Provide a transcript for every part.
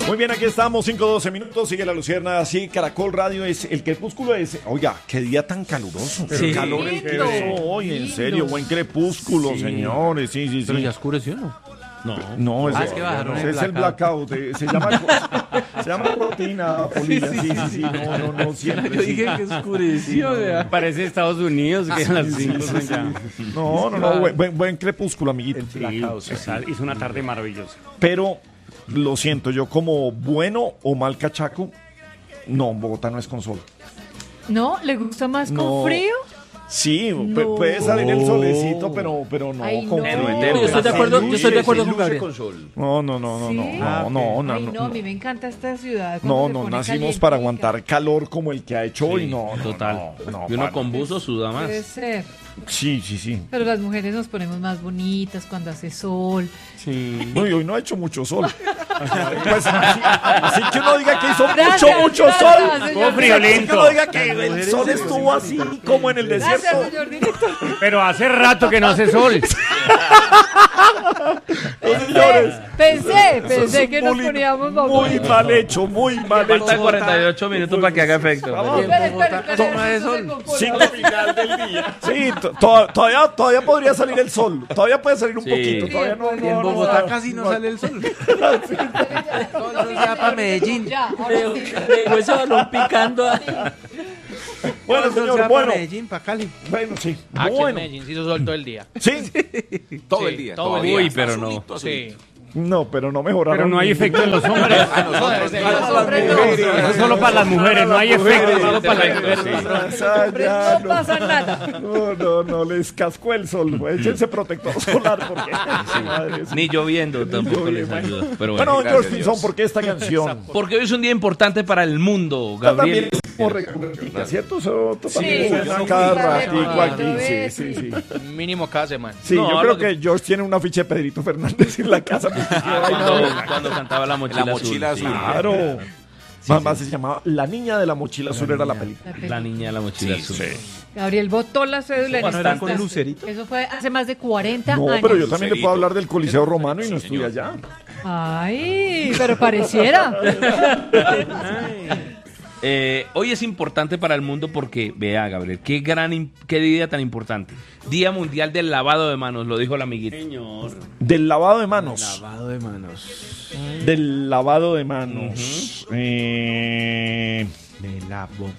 Muy bien, aquí estamos, 5:12 minutos, sigue la Lucierna, así, Caracol Radio, es el crepúsculo es, oiga, qué día tan caluroso, qué calor el que hizo hoy, en serio, buen crepúsculo, señores, sí. Pero ya oscureció, ¿no? No, es que bajaron el es el blackout, se llama cortina, Polilla, sí, no, siempre. Yo dije que oscureció, vea. Parece Estados Unidos, que a las 5 son ya. No, buen crepúsculo, amiguito. Hizo una tarde maravillosa. Pero, lo siento, yo como bueno o mal cachaco, no, Bogotá no es con sol. ¿No? ¿Le gusta más con frío? Sí, puede salir el solecito, pero no. Ay, con no. frío. Yo estoy de acuerdo con Gabriel. No. Ay, no, a mí me encanta esta ciudad. No, nacimos para aguantar calor como el que ha hecho hoy, no. Total. Y uno con buzo suda más. Puede ser. Sí. Pero las mujeres nos ponemos más bonitas cuando hace sol. Sí. No, y hoy no ha hecho mucho sol. Pues así que uno diga que hizo mucho sol. Como friolento. Así que uno diga que el sol estuvo así como en el desierto. Gracias, señor director. Pero hace rato que no hace sol. Señores, Pensé que nos poníamos muy mal hecho. Faltan 48 minutos para que haga efecto. Toma de sol. Final del día. Sí, todavía podría salir el sol. Todavía puede salir un poquito. Todavía no. Y en Bogotá casi no sale el sol. Todo ya para Medellín. Dejó ese balón picando. Bueno, señor, para bueno. Medellín, para Cali. Bueno, sí. Aquí en Bueno. Medellín sí hizo sol todo el día. Sí. Todo el día. Todo el día. Uy, pero no. Sí. No, pero no mejoraron. Pero no hay efecto en los hombres. No, Es solo para las mujeres, no hay efecto. Solo para las mujeres. no pasa nada. No, les cascó el sol. Échense protector solar porque. Madre, sí. Ni lloviendo tampoco les ayuda. Pero Bueno, bueno. George Pinzón, ¿por qué esta canción? Porque hoy es un día importante para el mundo, Gabriel. También es como recurrentica, ¿cierto? Eso también Sí, suena sí, cada sí, ratico aquí. sí, Sí. Mínimo cada semana. Sí, No, yo creo lo que- que George tiene un afiche de Pedrito Fernández en la casa. Cuando cantaba la mochila azul. Claro. Mamá se llamaba La Niña de la Mochila Azul, era la película. La niña de la mochila azul. Gabriel botó la cédula en ¿No era instantes. con Lucerito? Eso fue hace más de 40 No, años. pero yo también le puedo hablar del Coliseo Romano y no estuve allá. Ay, pero pareciera. Hoy es importante para el mundo porque, vea, Gabriel, qué día tan importante. Día Mundial del Lavado de Manos, lo dijo el amiguito. Del lavado de manos. Lavado de manos. Del lavado de manos. De lavo.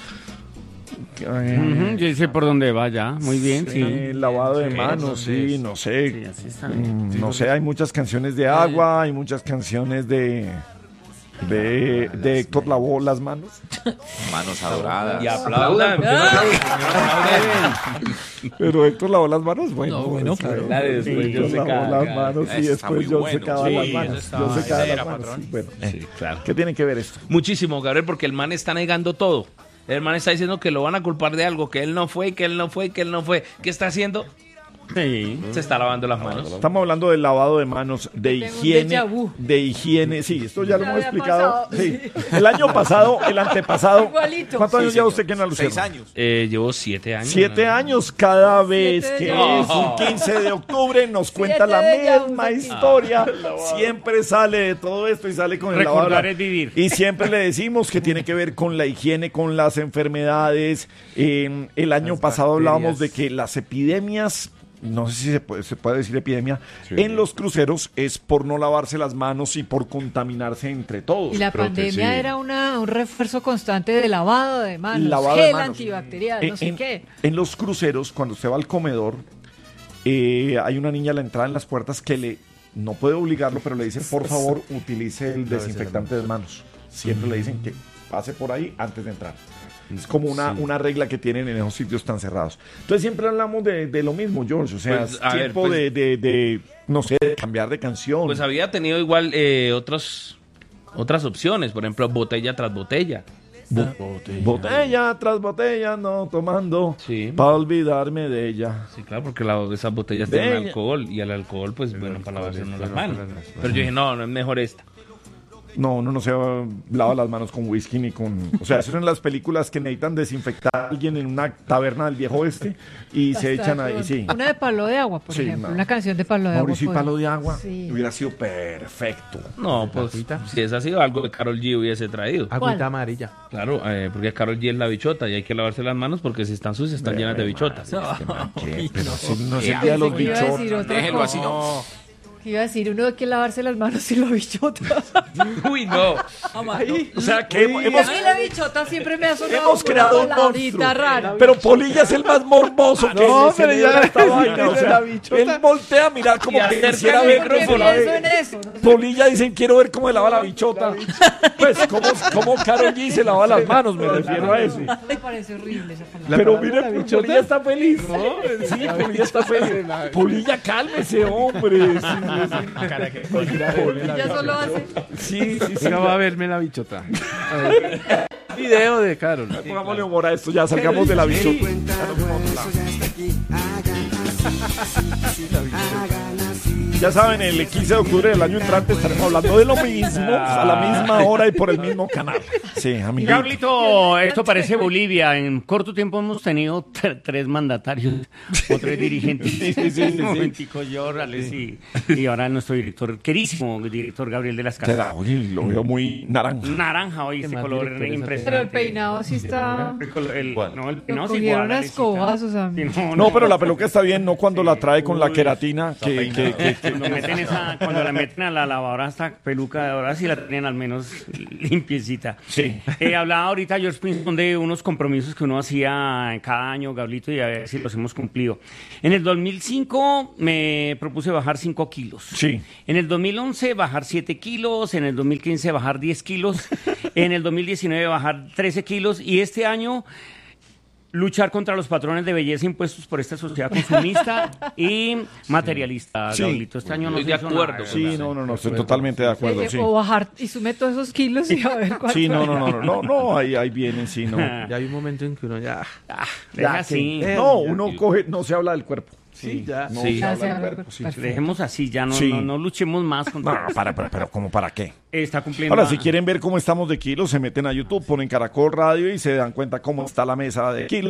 Yo sé por dónde va ya. Muy bien, sí. Lavado de manos, sí, no sé. Sí, así está. No sé, hay muchas canciones de agua, hay muchas canciones de Héctor lavó las manos. Manos adoradas. Y aplaudan. Pero Héctor lavó las manos, bueno. No, bueno, claro. Claro, después Héctor yo se lavó caga. las manos y Eso está después muy yo bueno. secaba Sí, las eso manos. está- Yo secaba era las manos. patrón. Sí, bueno. Sí, claro. ¿Qué tiene que ver esto? Muchísimo, Gabriel, porque el man está negando todo. El man está diciendo que lo van a culpar de algo, que él no fue, que él no fue, que él no fue. ¿Qué está haciendo? Sí. Se está lavando las manos. Estamos hablando del lavado de manos, de Tengo un higiene, déjà vu. de higiene. Sí, esto ya lo Ya hemos había explicado. pasado. Sí. El año pasado, el antepasado. Igualito. ¿Cuántos años Sí, lleva señor. usted que no lo 6 años. Llevo 7 años. 7 años cada vez 7 que años. es un 15 de octubre nos cuenta la déjà vu. misma historia. Siempre sale de todo esto y sale con el Recordar lavado. es vivir. Y siempre le decimos que tiene que ver con la higiene, con las enfermedades. El año pasado hablábamos de que las epidemias, no sé si se puede decir epidemia, en los cruceros es por no lavarse las manos y por contaminarse entre todos. Y la pandemia era un refuerzo constante de lavado de manos, Lavado de gel manos. antibacterial, no sé qué. En los cruceros, cuando usted va al comedor, hay una niña a la entrada en las puertas que no puede obligarlo, pero le dicen, por favor, utilice el desinfectante de manos. Siempre le dicen que pase por ahí antes de entrar. Es como una regla que tienen en esos sitios tan cerrados. Entonces siempre hablamos de lo mismo, George. O sea, Pues, a ver, tiempo pues- de, no sé, de cambiar de canción. Pues había tenido igual otras opciones, por ejemplo, botella tras botella. Botella tras botella, no tomando, Sí. para olvidarme de ella. Sí, claro, porque esas botellas De tienen ella. alcohol y el alcohol, pues bueno, para lavarse uno las manos. Pero yo dije, no es mejor esta. No, uno no se lava las manos con whisky ni con... O sea, eso son las películas que necesitan desinfectar a alguien en una taberna del viejo oeste y se echan ahí, sí. Una de Palo de Agua, por Sí, ejemplo. no. Una canción de Palo de Mauricio y Agua. Palo de Agua Sí. hubiera sido perfecto. No, pues si es así, algo de Karol G hubiese traído. Agüita amarilla. Claro, porque Karol G es la bichota y hay que lavarse las manos porque si están sucias están llenas de bichotas. ¿Qué? Pero si no es el día de los Pensé que iba a decir bichotas. otra Déjelo cosa. así, no. Que iba a decir, uno hay que lavarse las manos sin la bichota. Uy, no. O sea, que hemos... A mí la bichota siempre me ha sonado Hemos como creado un una palabrita monstruo. rara. Pero Polilla es el más morboso que no, se pero le ya da esta vaina. dice O sea, la bichota. él voltea a mirar como Y que acerca quisiera el ver micrófono. cómo la Pienso ve. en eso. Polilla dicen, quiero ver cómo le lava la bichota. Pues, ¿cómo Karol G se lava las manos? Me refiero a eso. Me parece horrible esa palabra. Pero palabra mire, la bichota. Polilla está feliz. Sí, Polilla está feliz. Polilla, cálmese, hombre. Ya solo hace. Sí, sí, sí. Venga, va a verme la bichota. A ver. Video de Carol. Pongámosle humor a esto, ya salgamos de la bichota. Ya saben, el 15 de octubre del año entrante estaremos hablando de lo mismo a la misma hora y por el mismo canal. Sí, amiguito. Gablito, esto parece Bolivia. En corto tiempo hemos tenido 3 mandatarios o 3 dirigentes. sí. Un momentico, yo, Orales y ahora nuestro director, querísimo director Gabriel de las Casas. Será, oye, lo veo muy naranja. Naranja hoy, ese más color directores impresionante. Pero el peinado sí está... El peinado Lo es cogieron igual. a Alecita. escobazos a mí. Sí, No, pero la peluca está bien, no cuando la trae con la queratina. Cuando la meten a la lavadora, esta peluca de ahora sí la tienen al menos limpiecita. Sí. Hablaba ahorita George Pinson de unos compromisos que uno hacía cada año, Gablito, y a ver si los hemos cumplido. En el 2005 me propuse bajar 5 kilos. Sí. En el 2011 bajar 7 kilos, en el 2015 bajar 10 kilos, en el 2019 bajar 13 kilos y este año luchar contra los patrones de belleza impuestos por esta sociedad consumista y materialista, Sí. Gablito. Este año no Estoy de se hizo acuerdo nada, con Sí, no, estoy totalmente de acuerdo, sí. O bajar y sume todos esos kilos y a ver cuánto. Sí, no, ahí vienen, sí, no. Ya hay un momento en que uno ya... Deja así. No, uno coge, no se habla del cuerpo. Sí, ya. No Sí. se habla del cuerpo, sí. Dejemos así, ya no, Sí. no luchemos más contra... No, pero ¿cómo para qué? Está cumpliendo... Ahora, si quieren ver cómo estamos de kilos, se meten a YouTube, ponen Caracol Radio y se dan cuenta cómo está la mesa de kilos.